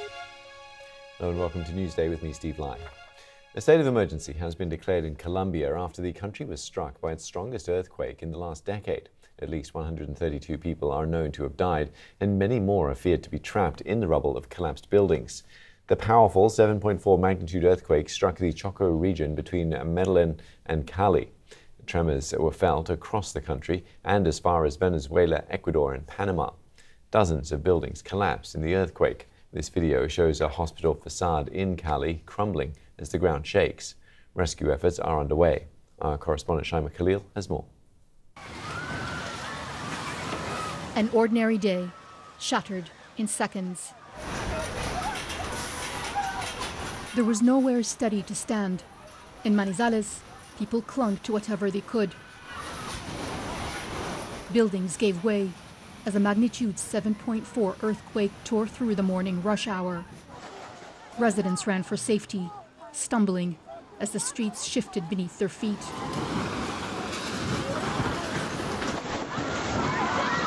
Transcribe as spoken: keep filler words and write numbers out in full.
Hello and welcome to Newsday with me, Steve Lai. A state of emergency has been declared in Colombia after the country was struck by its strongest earthquake in the last decade. At least one hundred thirty-two people are known to have died, and many more are feared to be trapped in the rubble of collapsed buildings. The powerful seven point four magnitude earthquake struck the Choco region between Medellin and Cali. Tremors were felt across the country and as far as Venezuela, Ecuador and Panama. Dozens of buildings collapsed in the earthquake. This video shows a hospital facade in Cali crumbling as the ground shakes. Rescue efforts are underway. Our correspondent Shaima Khalil has more. An ordinary day, shattered in seconds. There was nowhere steady to stand. In Manizales, people clung to whatever they could. Buildings gave way as a magnitude seven point four earthquake tore through the morning rush hour. Residents ran for safety, stumbling as the streets shifted beneath their feet.